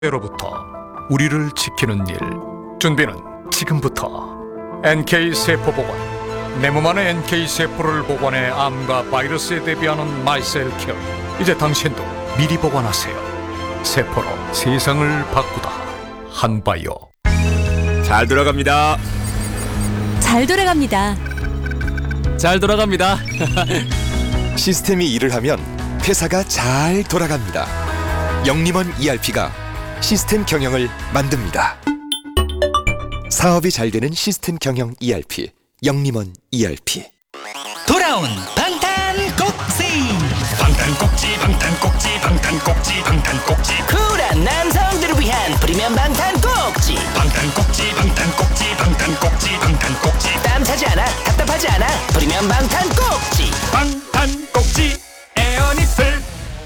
때로부터 우리를 지키는 일, 준비는 지금부터. NK세포보건, 내 몸 안에 NK세포를 보관해 암과 바이러스에 대비하는 마이셀케어. 이제 당신도 미리 보관하세요. 세포로 세상을 바꾸다. 한바이오. 잘 돌아갑니다. 잘 돌아갑니다. 잘 돌아갑니다. 시스템이 일을 하면 회사가 잘 돌아갑니다. 영림원 ERP가 시스템 경영을 만듭니다. 사업이 잘 되는 시스템 경영 ERP, 영림원 ERP. 돌아온 방탄꼭지 쿨한 남성들을 위한 프리미엄 방탄꼭지 땀 차지 않아 답답하지 않아 프리미엄 방탄꼭지 에어니플.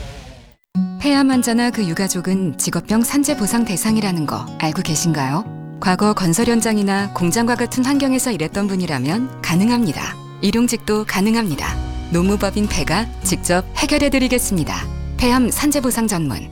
폐암 환자나 그 유가족은 직업병 산재 보상 대상이라는 거 알고 계신가요? 과거 건설 현장이나 공장과 같은 환경에서 일했던 분이라면 가능합니다. 일용직도 가능합니다. 노무법인 폐가 직접 해결해드리겠습니다. 폐암 산재 보상 전문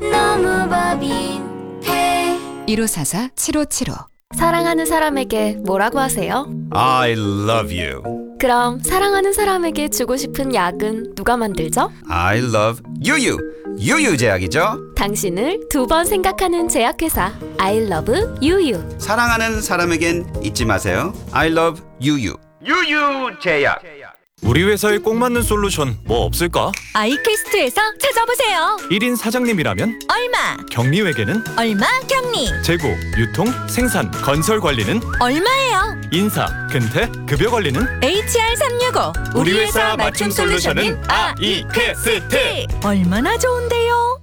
노무법인 폐. 1544-7575. 사랑하는 사람에게 뭐라고 하세요? I love you. 그럼 사랑하는 사람에게 주고 싶은 약은 누가 만들죠? I love 유유. 유유 제약이죠. 당신을 두 번 생각하는 제약회사 I love 유유. 사랑하는 사람에겐 잊지 마세요. I love 유유. 유유 제약. 우리 회사에 꼭 맞는 솔루션 뭐 없을까? 아이캐스트에서 찾아보세요. 1인 사장님이라면 얼마? 격리회계는? 얼마 격리? 재고, 유통, 생산, 건설 관리는? 얼마예요? 인사, 근태, 급여 관리는? HR365. 우리 회사 맞춤 솔루션은 아이캐스트. 얼마나 좋은데요?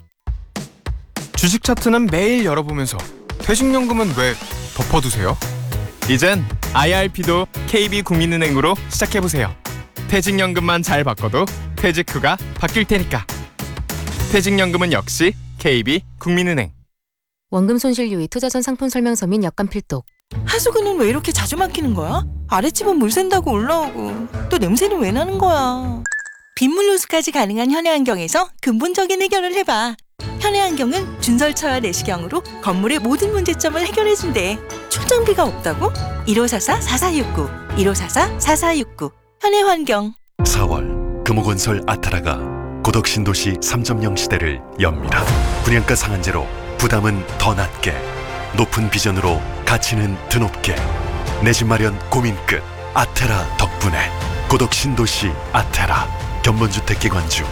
주식 차트는 매일 열어보면서 퇴직연금은 왜 덮어두세요? 이젠 IRP도 KB국민은행으로 시작해보세요. 퇴직연금만 잘 바꿔도 퇴직 후가 바뀔 테니까. 퇴직연금은 역시 KB국민은행. 원금 손실 유의 투자전 상품 설명서 및 약관 필독. 하수구는 왜 이렇게 자주 막히는 거야? 아랫집은 물 샌다고 올라오고 또 냄새는 왜 나는 거야? 빗물 누수까지 가능한 현해환경에서 근본적인 해결을 해봐. 현해환경은 준설차와 내시경으로 건물의 모든 문제점을 해결해준대. 출장비가 없다고? 1544-4469 1544-4469 현해환경. 4월 금호건설 아타라가 고덕신도시 3.0 시대를 엽니다. 분양가 상한제로 부담은 더 낮게, 높은 비전으로 가치는 드높게, 내 집 마련 고민 끝 아테라 덕분에. 고덕신도시 아테라. 견본주택기관주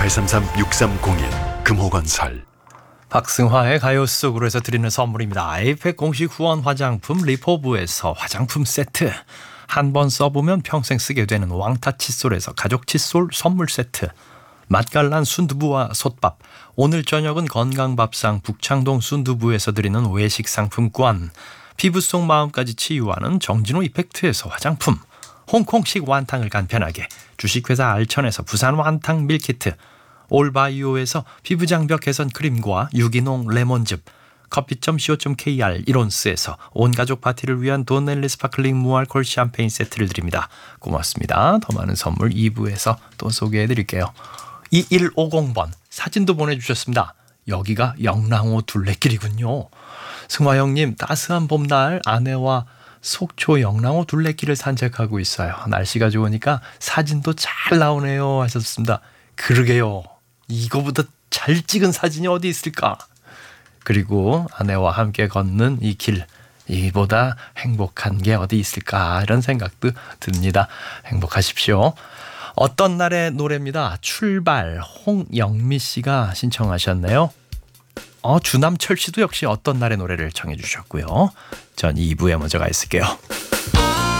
1833-6301 금호건설. 박승화의 가요 속으로 해서 드리는 선물입니다. 아이팩 공식 후원 화장품 리포브에서 화장품 세트, 한 번 써보면 평생 쓰게 되는 왕타 칫솔에서 가족 칫솔 선물 세트, 맛깔난 순두부와 솥밥, 오늘 저녁은 건강밥상 북창동 순두부에서 드리는 외식 상품권, 피부 속 마음까지 치유하는 정진호 이펙트에서 화장품, 홍콩식 완탕을 간편하게 주식회사 알천에서 부산 완탕 밀키트, 올바이오에서 피부장벽 개선 크림과 유기농 레몬즙, 커피.co.kr 이론스에서 온가족 파티를 위한 돈넬리 스파클링 무알콜 샴페인 세트를 드립니다. 고맙습니다. 더 많은 선물 2부에서 또 소개해드릴게요. 2150번 사진도 보내주셨습니다. 여기가 영랑호 둘레길이군요. 승화 형님, 따스한 봄날 아내와 속초 영랑호 둘레길을 산책하고 있어요. 날씨가 좋으니까 사진도 잘 나오네요 하셨습니다. 그러게요. 이거보다 잘 찍은 사진이 어디 있을까? 그리고 아내와 함께 걷는 이 길, 이보다 행복한 게 어디 있을까? 이런 생각도 듭니다. 행복하십시오. 어떤 날의 노래입니다. 출발, 홍영미 씨가 신청하셨네요. 주남철 씨도 역시 어떤 날의 노래를 청해 주셨고요. 전 2부에 먼저 가 있을게요.